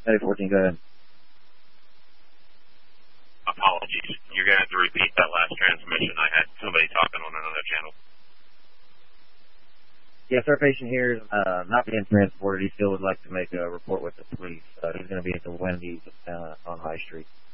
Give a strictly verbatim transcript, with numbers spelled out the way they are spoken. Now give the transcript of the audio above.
Hey, fourteen, go ahead. Apologies. You're going to have to repeat that last transmission. I had somebody talking on another channel. Yes, our patient here is uh, not being transported. He still would like to make a report with the police. Uh, he's going to be at the Wendy's uh, on High Street.